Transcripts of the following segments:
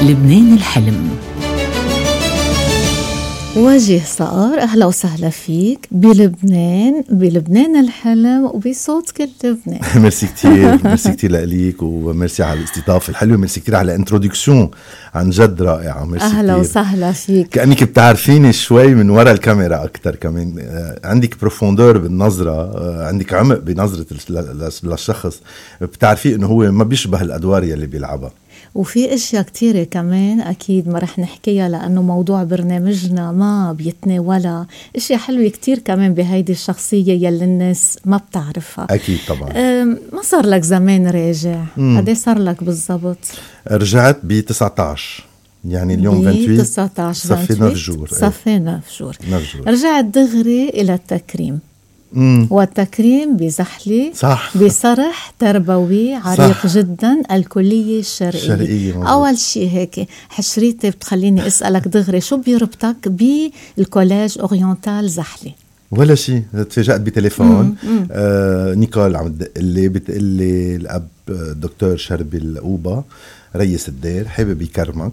لبنان الحلم. وجه صقر، أهلا وسهلا فيك بلبنان الحلم وبصوت كل لبنان. ميرسي كتير لك وميرسي على الاستضافة الحلوة، ميرسي كتير على انترودكسيون عن جد رائعة. ميرسي أهلا كتير. وسهلا فيك. كأنك بتعرفيني شوي من وراء الكاميرا أكتر كمان. عندك بروفوندور بالنظرة، عندك عمق بنظرة للشخص، بتعرفي إنه هو ما بيشبه الأدوار يلي بيلعبها. وفي اشياء كتيرة كمان اكيد ما رح نحكيها لانه موضوع برنامجنا ما بيتناولها. اشياء حلوة كتير كمان بهيدي الشخصية يلي الناس ما بتعرفها. اكيد طبعا. ما صار لك زمان راجع؟ قديه صار لك بالضبط؟ رجعت ب 19، يعني اليوم 28 صفي 9 جور. صفي 9 جور. رجعت دغري الى التكريم. والتكريم بزحلي، صح، بصرح تربوي عريق، صح، جدا، الكلية الشرقية. أول شيء هيك حشريتي بتخليني أسألك دغري، شو بيربطك بالكوليج أورينتال زحلي؟ ولا شيء، تفاجأت بتليفون. نيكول عم تدقلي بتقلي الأب دكتور شربي الأوبا رئيس الدير حابب يكرمك.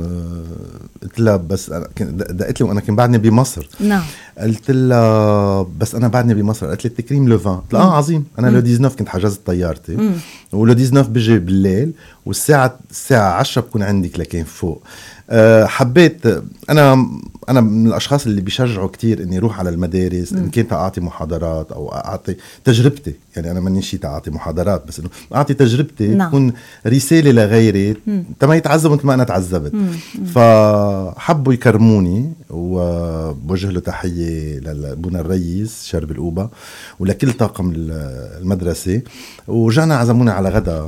قلت لها بس دقت لي وانا كنت بعدني بمصر. نعم. قلت لها بس انا بعدني بمصر. قالت لي التكريم لوفان. قلت لها عظيم. انا لو 19 كنت حجزت طيارتي، ولو 19 بيجي بالليل، والساعه 10 بكون عندك لكن فوق. حبيت انا من الاشخاص اللي بيشجعوا كتير اني اروح على المدارس، ان كنت اعطي محاضرات او اعطي تجربتي. يعني انا ماني شيء اعطي محاضرات، بس انه اعطي تجربتي تكون رساله لغيري تما يتعذبوا مثل ما انا تعذبت. فحبوا يكرموني، وبوجه له تحيه لابونا الرئيس شرب الأوبا ولكل طاقم المدرسه. ورجعنا عزمونا على غدا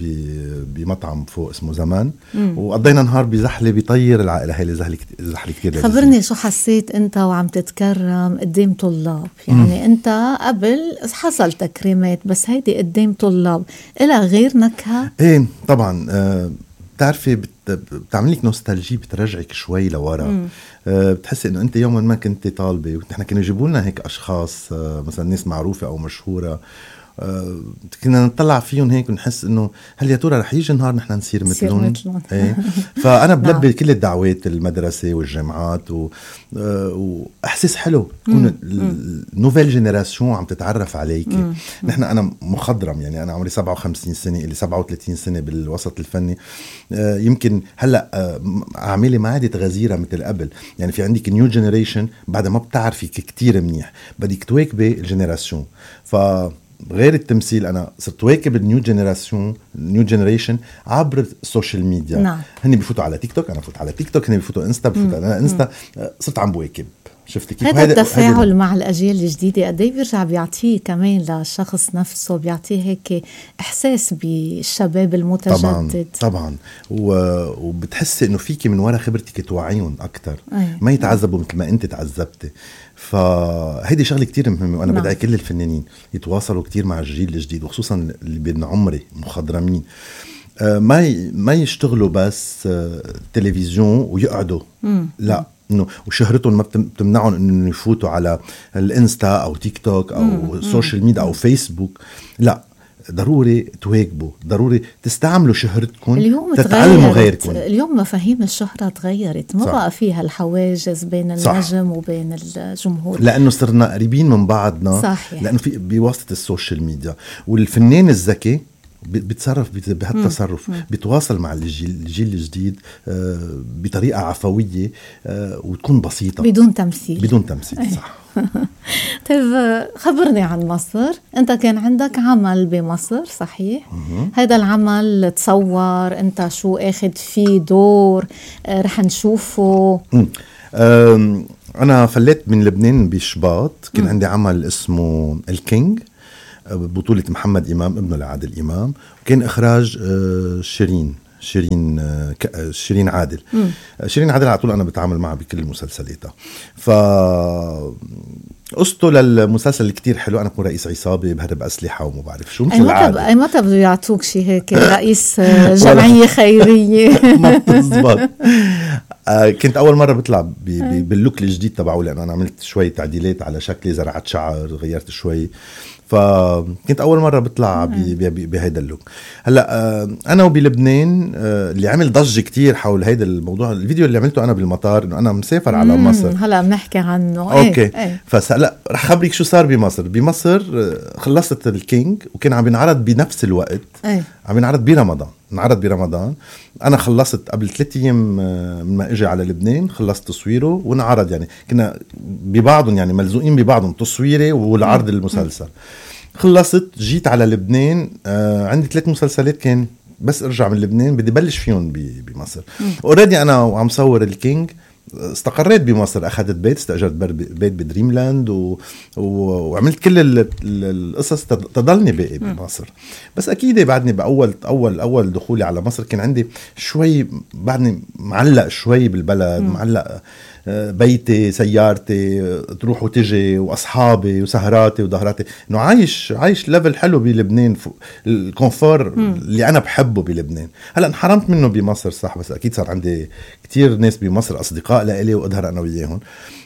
بمطعم فوق اسمه زمان، وقضينا نهار بزحلة بيطير العائلة. هاي زحلة كتير. خبرني شو حسيت انت وعم تتكرم قدام طلاب؟ يعني انت قبل حصل تكريمات، بس هيدي قدام طلاب إلها غير نكهة. ايه طبعا. بتعرفي بتعملك نوستالجي، بترجعك شوي لورا. بتحسي انه انت يوما ما كنت طالبة، ونحن كانوا يجيبوا لنا هيك اشخاص مثلا ناس معروفة او مشهورة، كنا نطلع فيهم هيك ونحس انه هل يا ترى رح يجي نهار نحن نصير مثلهم. ايه. فانا بلبي كل الدعوات المدرسه والجامعات واحساس حلو تكون النوفيل جينيراسيون عم تتعرف عليك. نحن انا مخضرم، يعني انا عمري 57 سنه، اللي 37 سنه بالوسط الفني. يمكن هلا اعمالي ما عادت غزيره مثل قبل. يعني في عندك نيو جينيريشن بعد ما بتعرفي كتير منيح، بدك تواكبي الجينيراسيون. غير التمثيل انا صرت واكب النيو جينيريشن عبر السوشيال ميديا. نعم. هني بيفوتوا على تيك توك، انا بفوت على تيك توك، هني بيفوتوا انستا، بفوت على انستا. صرت عم بواكب. شفتي كيف هذا التفاعل مع الاجيال الجديده قد ايه بيرجع بيعطيه كمان للشخص نفسه، بيعطيه هيك احساس بالشباب المتجدد. طبعا. وبتحسي انه فيكي من وراء خبرتك توعيهم اكثر، ما يتعذبوا مثل ما انت تعذبتي. فهيدي شغله كتير مهمه، وانا بدعي كل الفنانين يتواصلوا كتير مع الجيل الجديد، وخصوصا اللي بين عمري مخضرمين. ما يشتغلوا بس تلفزيون ويقعدوا. لا، انه وشهرتهم ما بتمنعهم انه يفوتوا على الانستا او تيك توك او السوشيال ميديا او فيسبوك. لا، ضروري تواكبوا، ضروري تستعملوا شهرتكم تتعلموا غيركم. اليوم مفاهيم الشهرة تغيرت، ما بقى فيها الحواجز بين النجم وبين الجمهور، لأنه صرنا قريبين من بعضنا. صحيح. لأنه في بواسطة السوشيال ميديا. والفنان الذكي بيتصرف بهالتصرف، بيتواصل مع الجيل الجديد بطريقة عفوية وتكون بسيطة بدون تمثيل. صح. طيب خبرني عن مصر. انت كان عندك عمل بمصر، صحيح؟ هذا العمل تصور انت شو اخذ فيه دور رح نشوفه؟ انا فليت من لبنان بشباط. كان عندي عمل اسمه الكينج، بطولة محمد إمام ابنه لعادل إمام، وكان إخراج شيرين عادل. شيرين عادل على طول أنا بتعامل معها بكل المسلسلاتها. قصته للمسلسل كتير حلو. أنا بكون رئيس عصابة بهرب أسلحة وما بعرف شو، مثل العادة. أي متى بده يعطوك شي هيك رئيس جمعية خيرية؟ ما بتزبط. كنت أول مرة بطلع باللوك الجديد تبعه، لأن أنا عملت شوي تعديلات على شكلي، زرعت شعر، غيرت شوي. فكنت اول مره بطلع بهيدا اللوك. هلا انا وبلبنان اللي عمل ضجه كتير حول هيدا الموضوع، الفيديو اللي عملته انا بالمطار انه انا مسافر على مصر. هلا بنحكي عنه. اوكي. فهلا رح خبرك شو صار بمصر خلصت الكينج وكان عم بينعرض بنفس الوقت. عم بينعرض برمضان. انا خلصت قبل 3 ايام من ما اجي على لبنان، خلصت تصويره ونعرض، يعني كنا ببعضهم يعني ملزوقين ببعضهم، تصويري والعرض المسلسل. خلصت جيت على لبنان، عندي 3 مسلسلات كان بس ارجع من لبنان بدي بلش فيهم بمصر. اوريدي انا وعم صور الكينج استقريت بمصر، اخذت بيت، استاجرت بيت بدريملاند وعملت كل القصص تضلني باقي بمصر. بس اكيد بعدني باول دخولي على مصر كان عندي شوي، بعدني معلق شوي بالبلد، معلق بيتي، سيارتي تروح وتجي، واصحابي وسهراتي وظهراتي، انه عايش ليفل حلو بلبنان، الكونفور اللي انا بحبه بلبنان. هلا انحرمت منه بمصر صح، بس اكيد صار عندي كتير ناس بمصر اصدقاء لإلي واظهر انا وياهم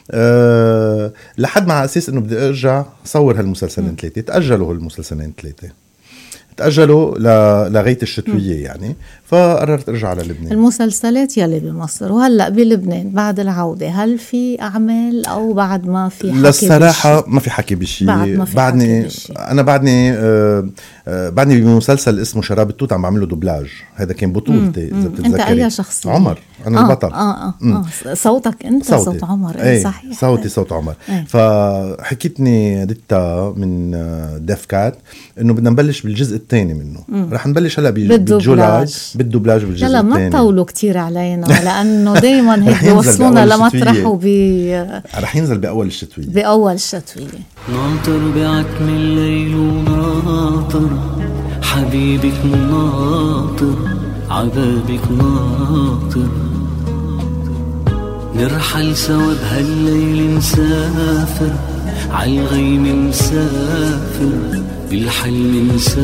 لحد مع اساس انه بدي ارجع صور هالمسلسلين 3. تاجلوا هالمسلسلين 3 تأجلوا لغاية الشتوية يعني، فقررت ارجع على لبنان. المسلسلات يلي بمصر وهلأ بلبنان بعد العودة، هل في أعمال أو بعد ما في حكي؟ للصراحة ما في حكي بشي. أنا بعدني بمسلسل اسمه شراب التوت عم بعمله دوبلاج، هذا كان بطولتي إذا بتتذكري. أنت أي شخصية؟ عمر، أنا البطل. صوتك أنت صوت عمر. صحيح. صوت عمر. فحكيتني ريتا من ديفكات إنه بدنا نبلش بالجزء الثاني منه. رح نبلش هلا بجولاي بالدوبلاج بالجزء الثاني. لا ما تطولوا كتير علينا لأنه دايما هيك بيوصلونا لمطرح رح ينزل بأول الشتوية. ناطر بعتم الليل وناطر حبيبك مناطر عبابك ناطر، نرحل سوا بهالليل نسافر عالغيم، نسافر بالحلم نسافر.